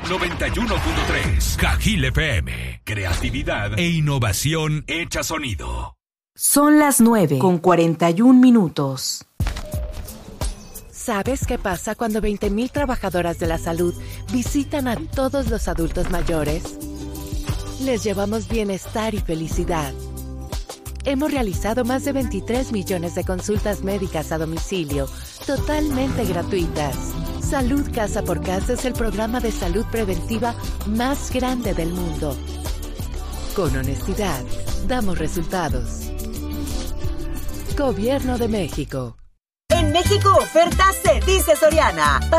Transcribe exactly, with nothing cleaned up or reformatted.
noventa y uno punto tres. Cajil F M. Creatividad e innovación hecha sonido. Son las nueve con cuarenta y un minutos. ¿Sabes qué pasa cuando veinte mil trabajadoras de la salud visitan a todos los adultos mayores? Les llevamos bienestar y felicidad. Hemos realizado más de veintitrés millones de consultas médicas a domicilio, totalmente gratuitas. Salud Casa por Casa es el programa de salud preventiva más grande del mundo. Con honestidad, damos resultados. Gobierno de México. En México, ofertas se dice Soriana.